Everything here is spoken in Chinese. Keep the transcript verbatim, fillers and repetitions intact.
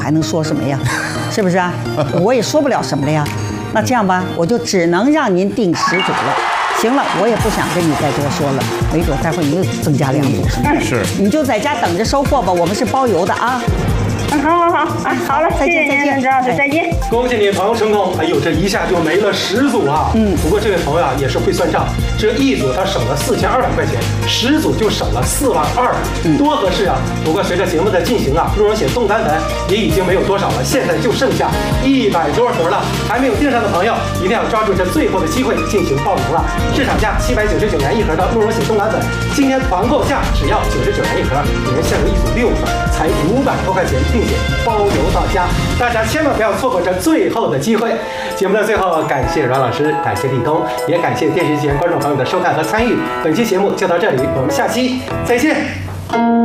还能说什么呀？是不是啊？我也说不了什么了呀。那这样吧，我就只能让您定十组了。行了，我也不想跟你再多说了，没准待会你又增加两组什么的。 是， 你就在家等着收货吧，我们是包邮的啊。 嗯，好好好，啊，好了， 再见再见， 谢谢张老师，再见。 恭喜你朋友成功！哎呦，这一下就没了十组啊！嗯，不过这位朋友啊也是会算账，这一组他省了四千二百块钱，十组就省了四万二，多合适啊！不过随着节目的进行啊，鹿茸血冻干粉也已经没有多少了，现在就剩下一百多盒了。还没有订上的朋友，一定要抓住这最后的机会进行报名了。市场价七百九十九元一盒的鹿茸血冻干粉，今天团购价只要九十九元一盒，里面现有一组六盒，才五百多块钱，并且包邮到家。大家千万不要错过这最后的机会。节目的最后，感谢阮老师，感谢立冬，也感谢电视机前观众朋友的收看和参与。本期节目就到这里，我们下期再见。